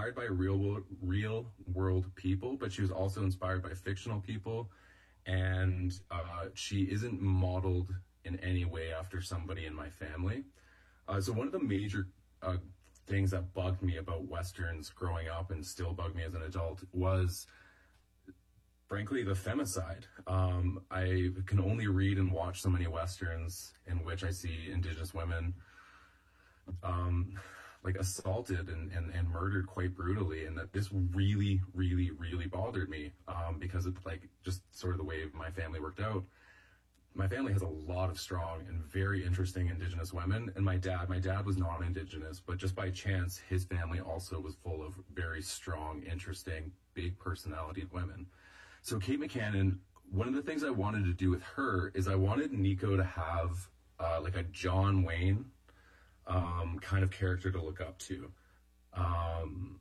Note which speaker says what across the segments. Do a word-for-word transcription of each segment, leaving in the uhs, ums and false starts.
Speaker 1: inspired by real world, real world people, but she was also inspired by fictional people. And uh, she isn't modeled in any way after somebody in my family. Uh, so one of the major uh, things that bugged me about Westerns growing up and still bug me as an adult was, frankly, the femicide. Um, I can only read and watch so many Westerns in which I see Indigenous women um, like assaulted and, and, and murdered quite brutally, and that this really, really, really bothered me um, because of like just sort of the way my family worked out. My family has a lot of strong and very interesting Indigenous women, and my dad, my dad was non-Indigenous, but just by chance, his family also was full of very strong, interesting, big personality women. So Kate McCannon, one of the things I wanted to do with her is I wanted Nico to have uh, like a John Wayne um, kind of character to look up to. Um,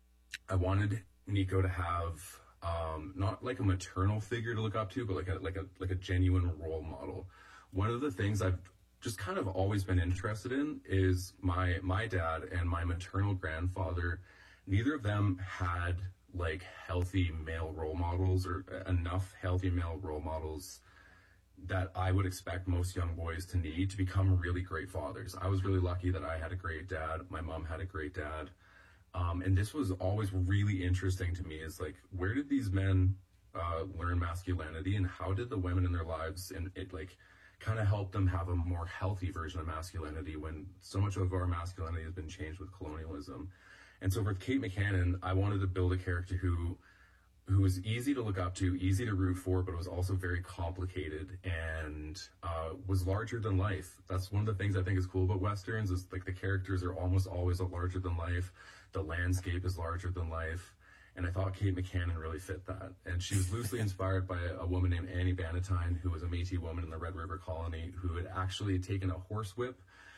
Speaker 1: I wanted Nico to have um, not like a maternal figure to look up to, but like a like a like a genuine role model. One of the things I've just kind of always been interested in is my my dad and my maternal grandfather. Neither of them had like healthy male role models or enough healthy male role models that I would expect most young boys to need to become really great fathers. I was really lucky that I had a great dad. My mom had a great dad. Um, and this was always really interesting to me is like, where did these men uh, learn masculinity, and how did the women in their lives and it like kind of help them have a more healthy version of masculinity when so much of our masculinity has been changed with colonialism. And so with Kate McCannon, I wanted to build a character who who was easy to look up to, easy to root for, but was also very complicated and uh, was larger than life. That's one of the things I think is cool about Westerns is like the characters are almost always a larger than life. The landscape is larger than life. And I thought Kate McCannon really fit that. And she was loosely inspired by a, a woman named Annie Bannatyne, who was a Métis woman in the Red River Colony, who had actually taken a horsewhip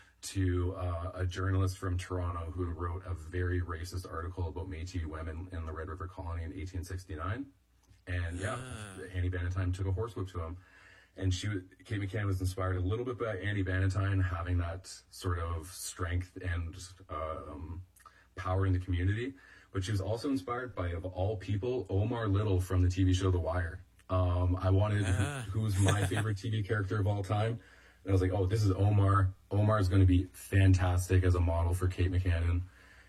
Speaker 1: to uh, a journalist from Toronto who wrote a very racist article about Métis women in the Red River Colony in eighteen sixty-nine. And yeah, ah. Annie Bannatyne took a horsewhip to him. And she, Kate McCannon was inspired a little bit by Annie Bannatyne having that sort of strength and uh, um, power in the community. But she was also inspired by, of all people, Omar Little from the T V show The Wire. Um, I wanted, ah. who, who's my favorite T V character of all time. And I was like, oh, this is Omar. Omar is going to be fantastic as a model for Kate McCannon.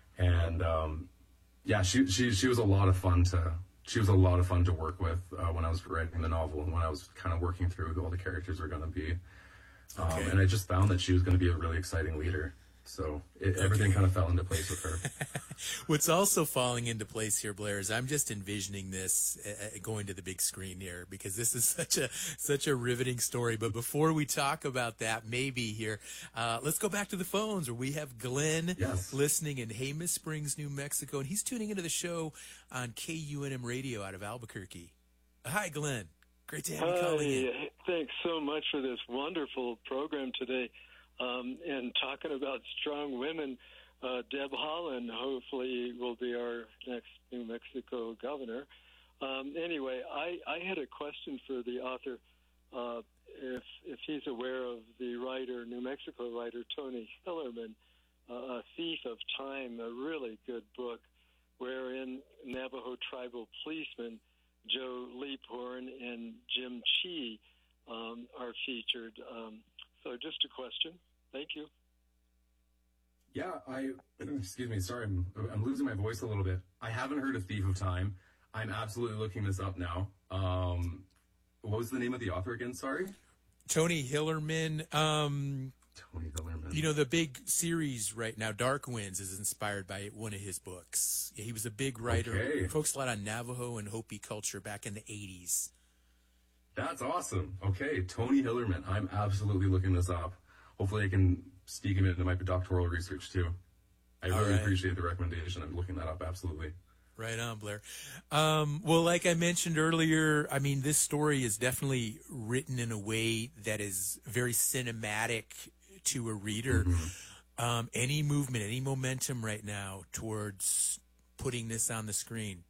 Speaker 1: And um, yeah, she, she she was a lot of fun to she was a lot of fun to work with uh, when I was writing the novel and when I was kind of working through who all the characters were going to be. Um, okay. And I just found that she was going to be a really exciting leader. So it, okay. everything kind of fell into place with her.
Speaker 2: What's also falling into place here, Blair, is I'm just envisioning this uh, going to the big screen here because this is such a such a riveting story. But before we talk about that, maybe here, uh, let's go back to the phones where we have Glenn
Speaker 1: yes.
Speaker 2: listening in Jemez Springs, New Mexico, and he's tuning into the show on K U N M Radio out of Albuquerque. Hi, Glenn. Great to have you calling in.
Speaker 3: Hi. Thanks so much for this wonderful program today. Um, and talking about strong women, uh, Deb Haaland hopefully will be our next New Mexico governor. Um, anyway, I, I had a question for the author, uh, if if he's aware of the writer, New Mexico writer Tony Hillerman, uh, A Thief of Time, a really good book, wherein Navajo tribal policemen Joe Leaphorn and Jim Chee um, are featured. Um, so just a question. Thank you.
Speaker 1: Yeah, I, excuse me, sorry, I'm, I'm losing my voice a little bit. I haven't heard of Thief of Time. I'm absolutely looking this up now. Um, what was the name of the author again? Sorry?
Speaker 2: Tony Hillerman. Um,
Speaker 1: Tony Hillerman.
Speaker 2: You know, the big series right now, Dark Winds, is inspired by one of his books. He was a big writer.
Speaker 1: Okay.
Speaker 2: He focused a lot on Navajo and Hopi culture back in the eighties.
Speaker 1: That's awesome. Okay, Tony Hillerman. I'm absolutely looking this up. Hopefully I can sneak him into my doctoral research, too. I really right. appreciate the recommendation. I'm looking that up, absolutely.
Speaker 2: Right on, Blair. Um, well, like I mentioned earlier, I mean, this story is definitely written in a way that is very cinematic to a reader. Mm-hmm. Um, any movement, any momentum right now towards putting this on the screen?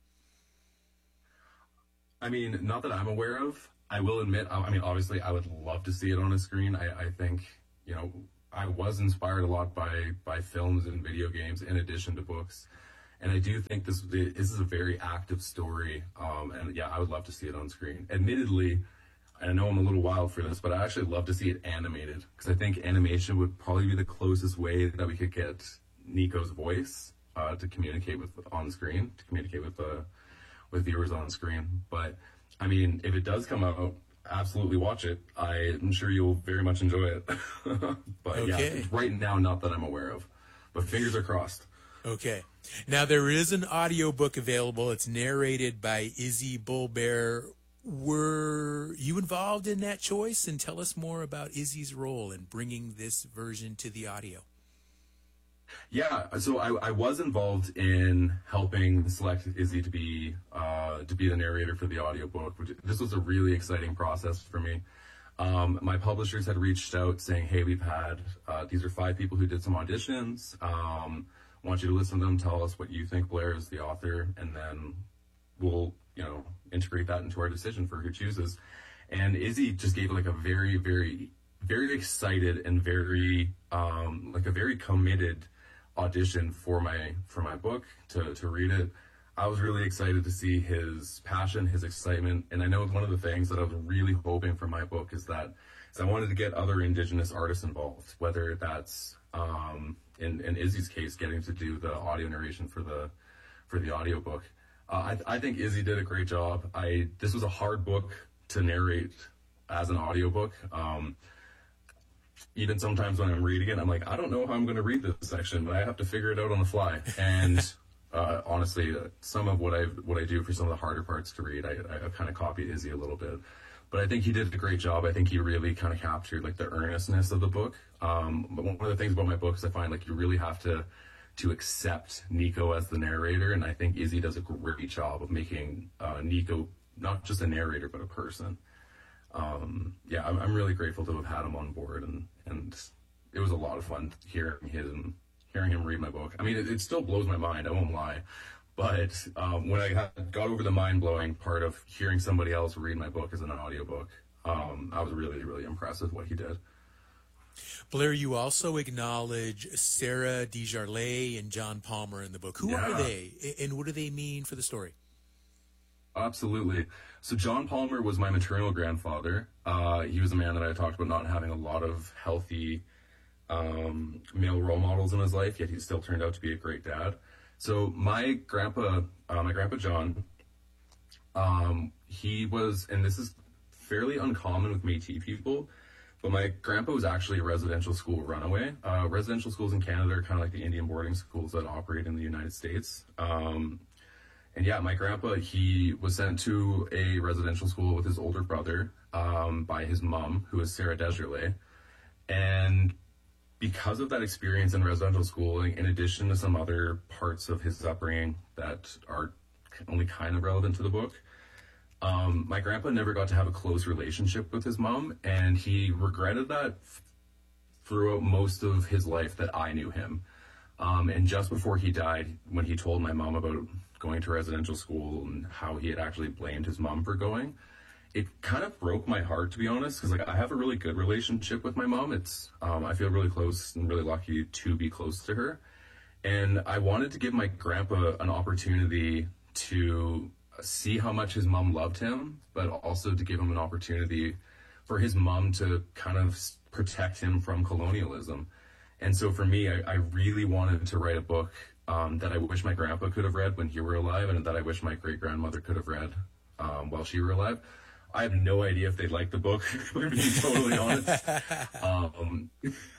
Speaker 1: I mean, not that I'm aware of. I will admit, I mean, obviously, I would love to see it on a screen. I, I think... You know, I was inspired a lot by, by films and video games in addition to books. And I do think this this is a very active story, um, and yeah, I would love to see it on screen. Admittedly, I know I'm a little wild for this, but I actually love to see it animated, because I think animation would probably be the closest way that we could get Nico's voice uh, to communicate with on screen, to communicate with uh, with viewers on screen. But I mean, if it does come out, absolutely watch it. I'm sure you'll very much enjoy it. But
Speaker 2: okay.
Speaker 1: yeah, right now, not that I'm aware of, but fingers are crossed.
Speaker 2: Okay. Now, there is an audiobook available. It's narrated by Izzy Bulbear. Were you involved in that choice? And tell us more about Izzy's role in bringing this version to the audio.
Speaker 1: Yeah, so I, I was involved in helping select Izzy to be uh, to be the narrator for the audiobook. Which, this was a really exciting process for me. Um, my publishers had reached out saying, hey, we've had, uh, these are five people who did some auditions. Um, I want you to listen to them, tell us what you think Blair is the author, and then we'll, you know, integrate that into our decision for who chooses. And Izzy just gave like a very, very, very excited and very, um, like a very committed audition for my, for my book to, to read it. I was really excited to see his passion, his excitement. And I know one of the things that I was really hoping for my book is that is I wanted to get other Indigenous artists involved, whether that's, um, in, in Izzy's case, getting to do the audio narration for the, for the audiobook. Uh, I, I think Izzy did a great job. I, this was a hard book to narrate as an audiobook. Um, even sometimes when I'm reading it, I'm like, I don't know how I'm going to read this section, but I have to figure it out on the fly. And Uh, honestly, uh, some of what I what I do for some of the harder parts to read, I, I kind of copied Izzy a little bit, but I think he did a great job. I think he really kind of captured like the earnestness of the book. Um, but one of the things about my book is I find like you really have to to accept Nico as the narrator, and I think Izzy does a great job of making uh, Nico not just a narrator but a person. Um, yeah, I'm, I'm really grateful to have had him on board, and and it was a lot of fun hearing him. Hearing him read my book. I mean, it, it still blows my mind, I won't lie. But um, when I got, got over the mind-blowing part of hearing somebody else read my book as an audiobook, um, I was really, really impressed with what he did.
Speaker 2: Blair, you also acknowledge Sarah Desjardins and John Palmer in the book. Who
Speaker 1: Yeah.
Speaker 2: are they, and what do they mean for the story?
Speaker 1: Absolutely. So John Palmer was my maternal grandfather. Uh, he was a man that I talked about not having a lot of healthy um, male role models in his life, yet he still turned out to be a great dad. So my grandpa, uh, my grandpa John, um, he was, and this is fairly uncommon with Métis people, but my grandpa was actually a residential school runaway. Uh, residential schools in Canada are kind of like the Indian boarding schools that operate in the United States. Um, and yeah, my grandpa, he was sent to a residential school with his older brother um, by his mom, who is Sarah Desjardins. And because of that experience in residential schooling, in addition to some other parts of his upbringing that are only kind of relevant to the book, um, my grandpa never got to have a close relationship with his mom, and he regretted that f- throughout most of his life that I knew him. Um, and just before he died, when he told my mom about going to residential school and how he had actually blamed his mom for going, it kind of broke my heart, to be honest, because like I have a really good relationship with my mom. It's um, I feel really close and really lucky to be close to her, and I wanted to give my grandpa an opportunity to see how much his mom loved him, but also to give him an opportunity for his mom to kind of protect him from colonialism. And so for me, I, I really wanted to write a book um, that I wish my grandpa could have read when he were alive, and that I wish my great grandmother could have read um, while she were alive. I have no idea if they'd like the book, to be totally honest. Um,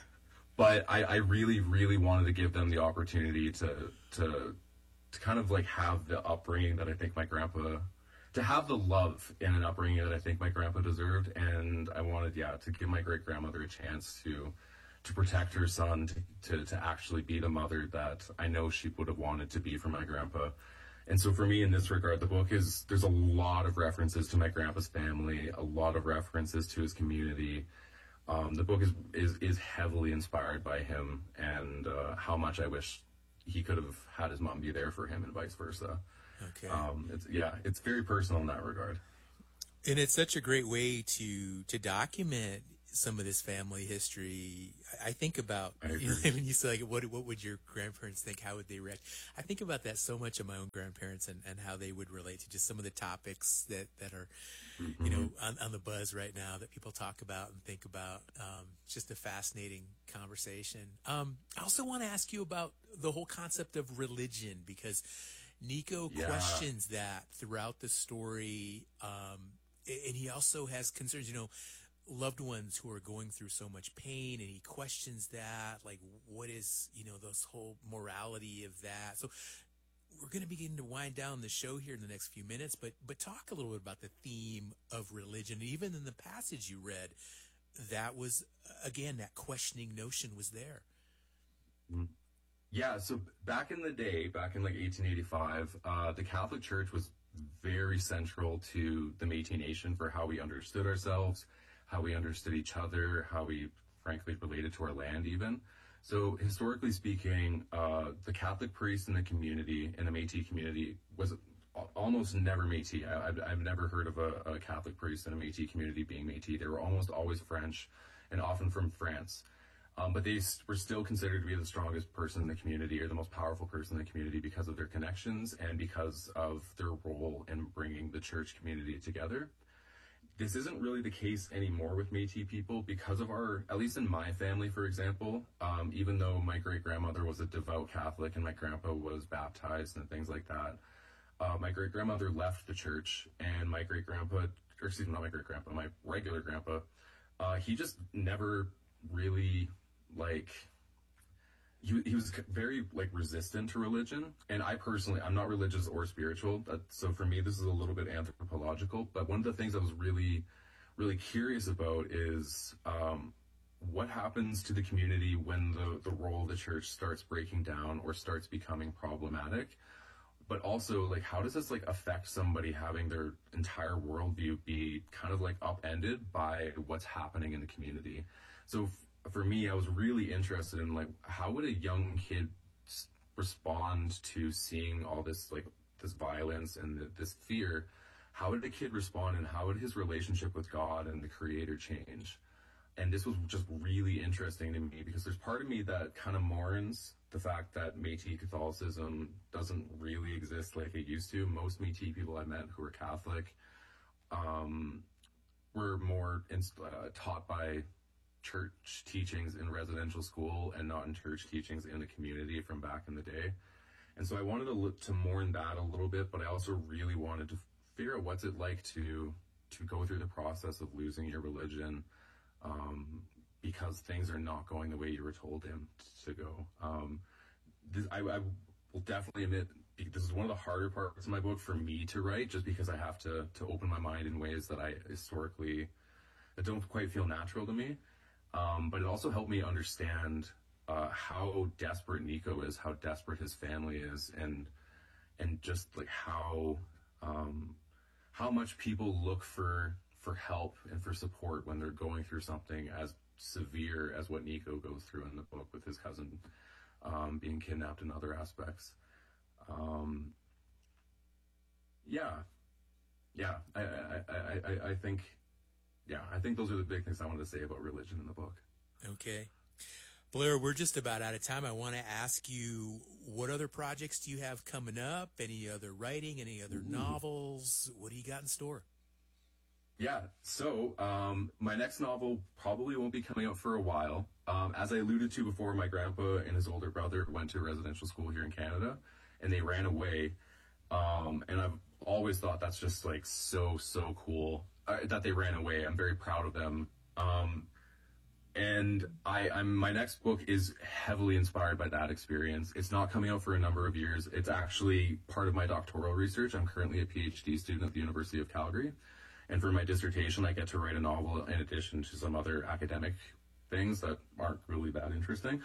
Speaker 1: but I, I really, really wanted to give them the opportunity to, to, to kind of like have the upbringing that I think my grandpa, to have the love in an upbringing that I think my grandpa deserved. And I wanted, yeah, to give my great grandmother a chance to, to protect her son, to, to, to actually be the mother that I know she would have wanted to be for my grandpa. And so for me, in this regard, the book is, there's a lot of references to my grandpa's family, a lot of references to his community. Um, the book is, is, is heavily inspired by him, and uh, how much I wish he could have had his mom be there for him and vice versa.
Speaker 2: Okay.
Speaker 1: Um, it's, yeah, it's very personal in that regard.
Speaker 2: And it's such a great way to to document some of this family history, I, I think about,
Speaker 1: I
Speaker 2: you know,
Speaker 1: agree.
Speaker 2: when you say, like, what, what would your grandparents think? How would they react? I think about that so much of my own grandparents and, and how they would relate to just some of the topics that, that are,
Speaker 1: Mm-hmm.
Speaker 2: you know, on, on the buzz right now that people talk about and think about. Um, it's just a fascinating conversation. Um, I also want to ask you about the whole concept of religion, because Nico
Speaker 1: Yeah.
Speaker 2: questions that throughout the story. Um, and he also has concerns, you know, loved ones who are going through so much pain, and he questions that, like, what is, you know, this whole morality of that. So we're going to begin to wind down the show here in the next few minutes, but but talk a little bit about the theme of religion. Even in the passage you read, that was, again, that questioning notion was there.
Speaker 1: Yeah, so back in the day, back in like eighteen eighty-five, uh, the Catholic Church was very central to the Métis Nation for how we understood ourselves, how we understood each other, how we frankly related to our land even. So historically speaking, uh, the Catholic priest in the community, in the Métis community, was almost never Métis. I, I've, I've never heard of a, a Catholic priest in a Métis community being Métis. They were almost always French, and often from France. Um, but they s- were still considered to be the strongest person in the community, or the most powerful person in the community, because of their connections and because of their role in bringing the church community together. This isn't really the case anymore with Métis people because of our, at least in my family, for example, um, even though my great-grandmother was a devout Catholic and my grandpa was baptized and things like that, uh, my great-grandmother left the church, and my great-grandpa, or excuse me, not my great-grandpa, my regular grandpa, uh, he just never really, like, he, he was very, like, resistant to religion. And I personally, I'm not religious or spiritual. That, so for me, this is a little bit anthropological. But one of the things I was really, really curious about is um, what happens to the community when the, the role of the church starts breaking down or starts becoming problematic. But also, like, how does this, like, affect somebody having their entire worldview be kind of, like, upended by what's happening in the community? So f- for me, I was really interested in, like, how would a young kid s- respond to seeing all this, like, this violence and th- this fear? How would a kid respond, and how would his relationship with God and the Creator change? And this was just really interesting to me, because there's part of me that kind of mourns the fact that Métis Catholicism doesn't really exist like it used to. Most Métis people I met who were Catholic um, were more inst- uh, taught by church teachings in residential school and not in church teachings in the community from back in the day. And so I wanted to look, to mourn that a little bit, but I also really wanted to figure out what's it like to to go through the process of losing your religion, um, because things are not going the way you were told them to go. Um, this, I, I will definitely admit, this is one of the harder parts of my book for me to write, just because I have to to open my mind in ways that I historically, that don't quite feel natural to me. Um, but it also helped me understand uh, how desperate Nico is, how desperate his family is, and and just like how um, how much people look for for help and for support when they're going through something as severe as what Nico goes through in the book with his cousin um, being kidnapped and other aspects. Um, yeah, yeah, I, I, I, I, I think, yeah, I think those are the big things I wanted to say about religion in the book.
Speaker 2: Okay. Blair, we're just about out of time. I want to ask you, what other projects do you have coming up? Any other writing, any other
Speaker 1: Ooh.
Speaker 2: novels? What do you got in store?
Speaker 1: Yeah, so um, my next novel probably won't be coming out for a while. Um, as I alluded to before, my grandpa and his older brother went to residential school here in Canada, and they ran away. Um, and I've always thought that's just like so, so cool uh, that they ran away. I'm very proud of them. Um, and I, I'm, my next book is heavily inspired by that experience. It's not coming out for a number of years. It's actually part of my doctoral research. I'm currently a PhD student at the University of Calgary. And for my dissertation, I get to write a novel in addition to some other academic things that aren't really that interesting.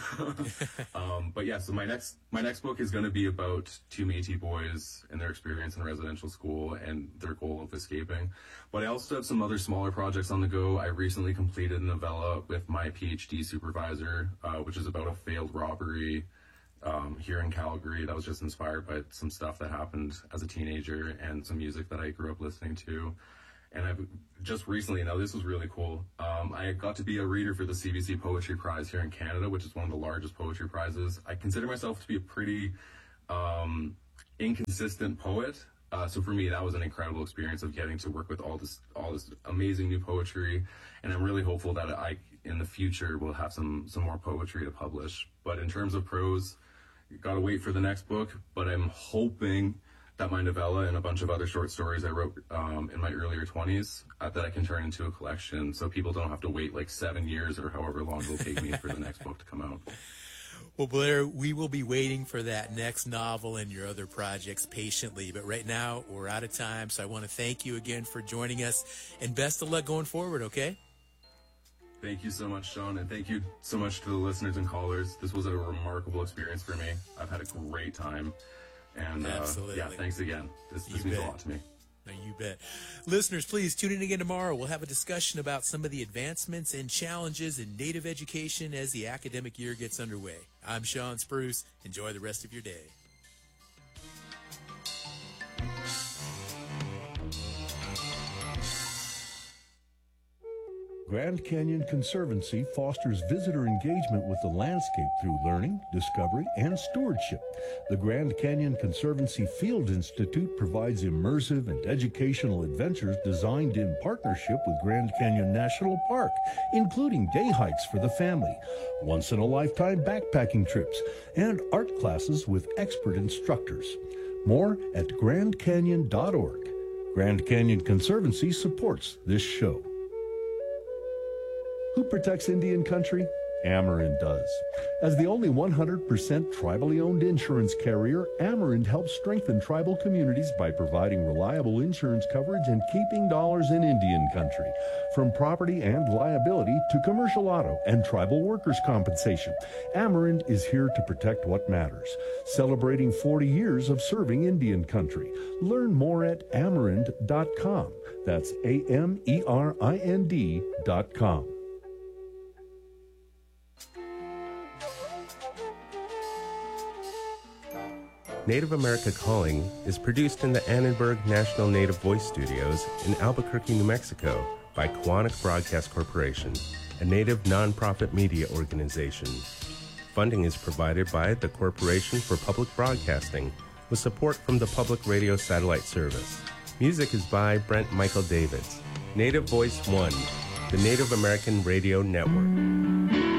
Speaker 1: um, but yeah, so my next my next book is going to be about two Métis boys and their experience in residential school and their goal of escaping. But I also have some other smaller projects on the go. I recently completed a novella with my PhD supervisor, uh, which is about a failed robbery um, here in Calgary. That was just inspired by some stuff that happened as a teenager and some music that I grew up listening to. And I've just recently, now this was really cool, um, I got to be a reader for the C B C Poetry Prize here in Canada, which is one of the largest poetry prizes. I consider myself to be a pretty um, inconsistent poet. Uh, so for me, that was an incredible experience of getting to work with all this, all this amazing new poetry. And I'm really hopeful that I, in the future, will have some, some more poetry to publish. But in terms of prose, you gotta wait for the next book. But I'm hoping that my novella and a bunch of other short stories I wrote um, in my earlier twenties, uh, that I can turn into a collection, so people don't have to wait like seven years or however long it will take me for the next book to come out.
Speaker 2: Well, Blair, we will be waiting for that next novel and your other projects patiently. But right now, we're out of time, so I want to thank you again for joining us, and best of luck going forward, okay?
Speaker 1: Thank you so much, Sean, and thank you so much to the listeners and callers. This was a remarkable experience for me. I've had a great time. And uh,
Speaker 2: Absolutely.
Speaker 1: yeah, thanks again. This, this
Speaker 2: You
Speaker 1: means
Speaker 2: bet.
Speaker 1: a lot to me.
Speaker 2: No, you bet. Listeners, please tune in again tomorrow. We'll have a discussion about some of the advancements and challenges in Native education as the academic year gets underway. I'm Sean Spruce. Enjoy the rest of your day.
Speaker 4: Grand Canyon Conservancy fosters visitor engagement with the landscape through learning, discovery, and stewardship. The Grand Canyon Conservancy Field Institute provides immersive and educational adventures designed in partnership with Grand Canyon National Park, including day hikes for the family, once-in-a-lifetime backpacking trips, and art classes with expert instructors. More at grand canyon dot org. Grand Canyon Conservancy supports this show. Who protects Indian country? Amerind does. As the only one hundred percent tribally owned insurance carrier, Amerind helps strengthen tribal communities by providing reliable insurance coverage and keeping dollars in Indian country. From property and liability to commercial auto and tribal workers' compensation, Amerind is here to protect what matters. Celebrating forty years of serving Indian country. Learn more at amerind dot com. That's A M E R I N D dot com.
Speaker 5: Native America Calling is produced in the Annenberg National Native Voice Studios in Albuquerque, New Mexico by Quantic Broadcast Corporation, a Native nonprofit media organization. Funding is provided by the Corporation for Public Broadcasting with support from the Public Radio Satellite Service. Music is by Brent Michael Davids. Native Voice One, the Native American Radio Network.